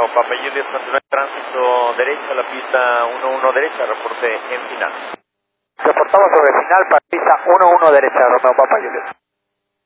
Papa Juliet, continúa el tránsito derecha, la pista 11 derecha, reporte en final. Reportamos sobre final para pista 11 derecha, Romeo Papa Juliet.